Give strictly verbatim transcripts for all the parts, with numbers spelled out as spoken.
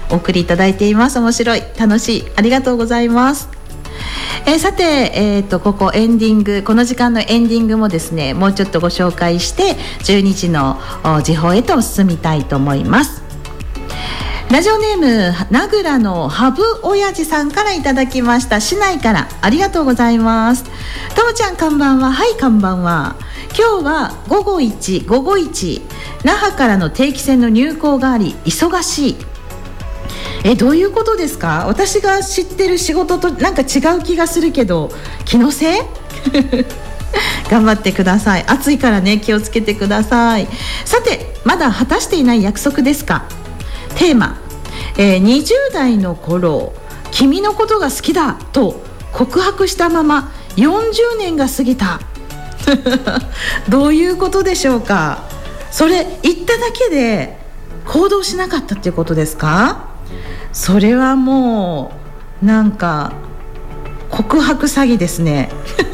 お送りいただいています。面白い、楽しい、ありがとうございます。えー、さて、えー、とここエンディング、この時間のエンディングもですね、もうちょっとご紹介してじゅうにじの時報へと進みたいと思います。ラジオネーム名倉のハブ親父さんからいただきました。市内から、ありがとうございます。ともちゃん、こんばんは。はい、こんばんは。今日は午後いち、午後いち、那覇からの定期船の入港があり忙しい。え、どういうことですか？私が知ってる仕事となんか違う気がするけど、気のせい？頑張ってください。暑いからね、気をつけてください。さて、まだ果たしていない約束ですか？テーマ、えー、にじゅう代の頃君のことが好きだと告白したままよんじゅうねんが過ぎた。どういうことでしょうか？それ言っただけで行動しなかったっていうことですか？それはもうなんか告白詐欺ですね。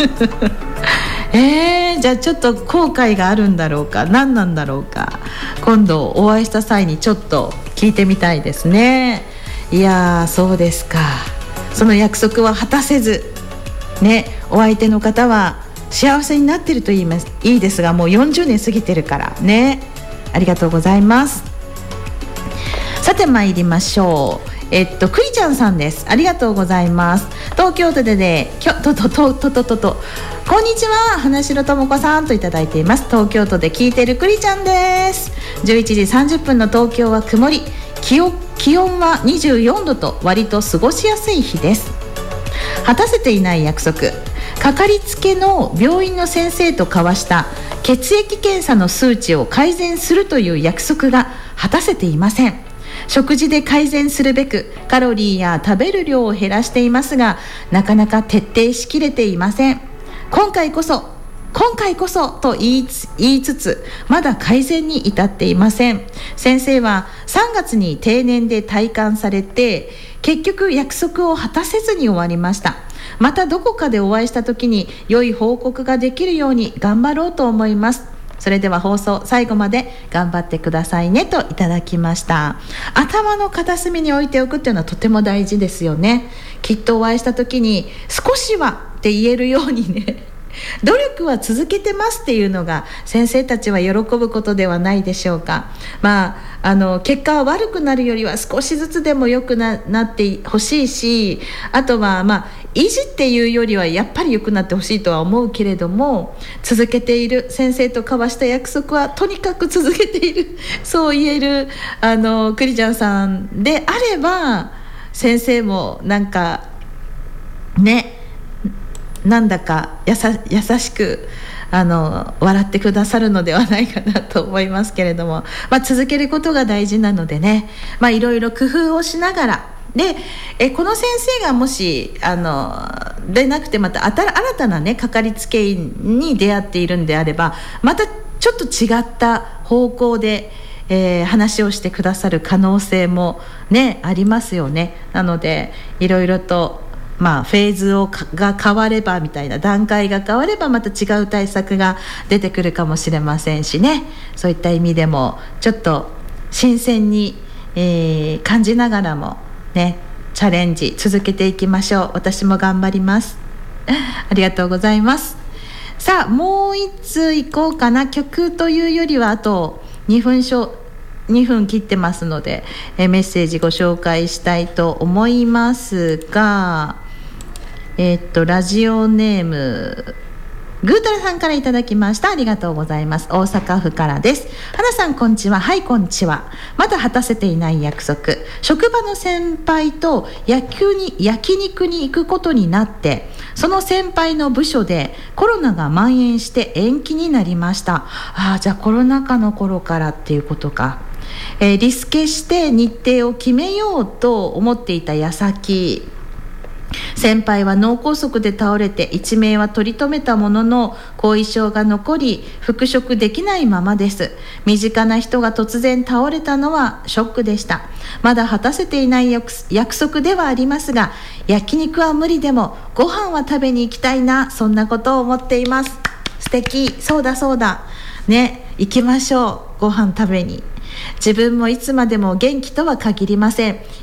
えー、じゃあちょっと後悔があるんだろうか、何なんだろうか、今度お会いした際にちょっと聞いてみたいですね。いやー、そうですか。その約束は果たせずね、お相手の方は幸せになってると言います、いいですが、もうよんじゅうねん過ぎてるからね。ありがとうございます。さて参りましょう。えっとクリちゃんさんです。ありがとうございます。東京都でね、きょとととととととこんにちは、花城智子さんといただいています。東京都で聞いてるクリちゃんです。じゅういちじさんじゅっぷんの東京は曇り、気温、気温はにじゅうよんどと割と過ごしやすい日です。果たせていない約束、かかりつけの病院の先生と交わした血液検査の数値を改善するという約束が果たせていません。食事で改善するべくカロリーや食べる量を減らしていますが、なかなか徹底しきれていません。今回こそ今回こそと言いつ、言いつつまだ改善に至っていません。先生はさんがつに定年で退官されて、結局約束を果たせずに終わりました。またどこかでお会いした時に良い報告ができるように頑張ろうと思います。それでは放送最後まで頑張ってくださいねといただきました。頭の片隅に置いておくっていうのはとても大事ですよね。きっとお会いした時に少しはって言えるようにね、努力は続けてますっていうのが先生たちは喜ぶことではないでしょうか。まあ、あの結果は悪くなるよりは少しずつでも良く な, なってほしいし、あとはまあ維持っていうよりはやっぱり良くなってほしいとは思うけれども、続けている、先生と交わした約束はとにかく続けている、そう言えるあのクリちゃんさんであれば、先生もなんかね、なんだかやさ優しくあの笑ってくださるのではないかなと思いますけれども、まあ、続けることが大事なのでね、まあ、いろいろ工夫をしながらで、えこの先生がもしあのでなくてまた新たなねかかりつけ医に出会っているんであれば、またちょっと違った方向でえー、話をしてくださる可能性もねありますよね。なのでいろいろとまあフェーズをが変わればみたいな、段階が変わればまた違う対策が出てくるかもしれませんしね。そういった意味でもちょっと新鮮に、えー、感じながらもねチャレンジ続けていきましょう。私も頑張ります。ありがとうございます。さあもう一通いこうかな。曲というよりはあとにふんしょにふん切ってますので、えメッセージご紹介したいと思いますが、えー、っとラジオネームぐーたらさんからいただきました。ありがとうございます。大阪府からです。花さんこんにちは。はいこんにちは。まだ果たせていない約束、職場の先輩と野球に焼肉に行くことになって、その先輩の部署でコロナが蔓延して延期になりました。ああ、じゃあコロナ禍の頃からっていうことか。えー、リスケして日程を決めようと思っていた矢先、先輩は脳梗塞で倒れて一命は取り留めたものの後遺症が残り復職できないままです。身近な人が突然倒れたのはショックでした。まだ果たせていない約束ではありますが、焼肉は無理でもご飯は食べに行きたいな、そんなことを思っています。素敵。そうだそうだね、行きましょう、ご飯食べに。自分もいつまでも元気とは限りません。